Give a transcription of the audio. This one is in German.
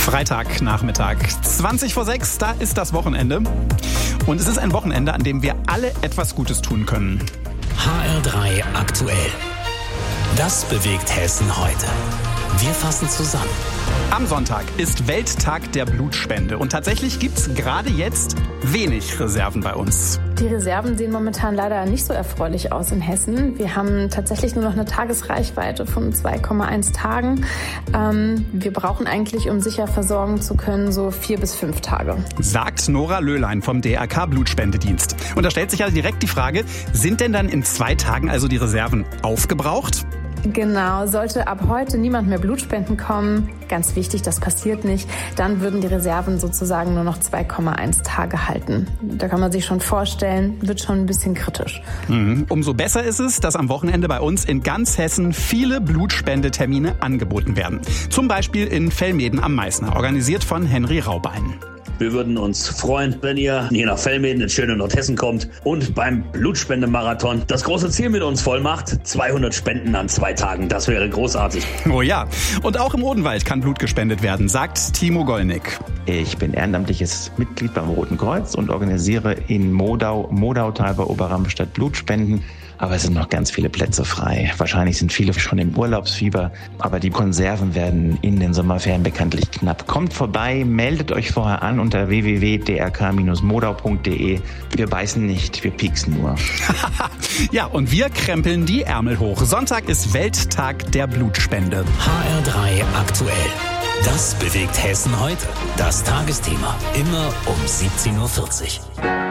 Freitagnachmittag, 6:20, da ist das Wochenende. Und es ist ein Wochenende, an dem wir alle etwas Gutes tun können. HR3 aktuell. Das bewegt Hessen heute. Wir fassen zusammen. Am Sonntag ist Welttag der Blutspende und tatsächlich gibt's gerade jetzt wenig Reserven bei uns. Die Reserven sehen momentan leider nicht so erfreulich aus in Hessen. Wir haben tatsächlich nur noch eine Tagesreichweite von 2,1 Tagen. Wir brauchen eigentlich, um sicher versorgen zu können, so 4 bis 5 Tage. Sagt Nora Löhlein vom DRK Blutspendedienst. Und da stellt sich ja direkt die Frage, sind denn dann in 2 Tagen also die Reserven aufgebraucht? Genau, sollte ab heute niemand mehr Blutspenden kommen, ganz wichtig, das passiert nicht, dann würden die Reserven sozusagen nur noch 2,1 Tage halten. Da kann man sich schon vorstellen, wird schon ein bisschen kritisch. Umso besser ist es, dass am Wochenende bei uns in ganz Hessen viele Blutspendetermine angeboten werden. Zum Beispiel in Velmeden am Meißner, organisiert von Henry Raubein. Wir würden uns freuen, wenn ihr hier nach Velmeden in schöne Nordhessen kommt und beim Blutspendemarathon das große Ziel mit uns voll macht. 200 Spenden an 2 Tagen, das wäre großartig. Oh ja, und auch im Odenwald kann Blut gespendet werden, sagt Timo Gollnick. Ich bin ehrenamtliches Mitglied beim Roten Kreuz und organisiere in Modautal bei Oberramstadt Blutspenden. Aber es sind noch ganz viele Plätze frei. Wahrscheinlich sind viele schon im Urlaubsfieber. Aber die Konserven werden in den Sommerferien bekanntlich knapp. Kommt vorbei, meldet euch vorher an unter www.drk-modau.de. Wir beißen nicht, wir pieksen nur. Ja, und wir krempeln die Ärmel hoch. Sonntag ist Welttag der Blutspende. HR3 aktuell. Das bewegt Hessen heute. Das Tagesthema. Immer um 17:40 Uhr.